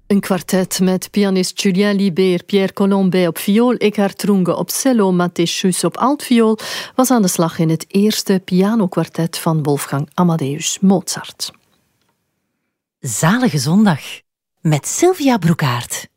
Een kwartet met pianist Julien Libert, Pierre Colombet op viool, Eckhard Runge op cello, Matthäus Schuss op altviool was aan de slag in het eerste pianokwartet van Wolfgang Amadeus Mozart. Zalige zondag met Sylvia Broekaert.